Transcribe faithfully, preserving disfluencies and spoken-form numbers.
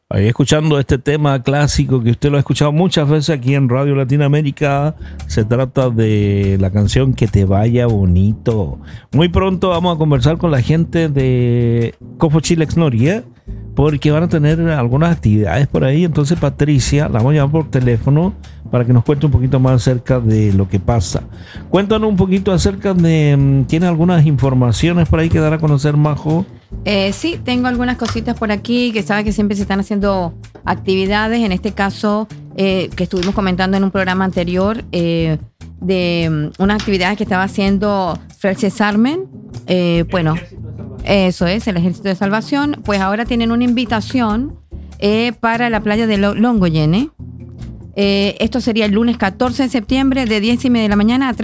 Ahí escuchando este tema clásico que usted lo ha escuchado muchas veces aquí en Radio Latinoamérica. Se trata de la canción Que Te Vaya Bonito. Muy pronto vamos a conversar con la gente de Cofo Chile Exnoria, porque van a tener algunas actividades por ahí. Entonces Patricia la vamos a llamar por teléfono para que nos cuente un poquito más acerca de lo que pasa. Cuéntanos un poquito acerca de... ¿Tiene algunas informaciones por ahí que dar a conocer, Majo? Eh, sí, tengo algunas cositas por aquí, que sabe que siempre se están haciendo actividades. En este caso, eh, que estuvimos comentando en un programa anterior, eh, de um, unas actividades que estaba haciendo Frances Armen. Eh, bueno, eso es, el Ejército de Salvación. Pues ahora tienen una invitación eh, para la playa de Longoyene. Eh, esto sería el lunes catorce de septiembre de diez y media de la mañana a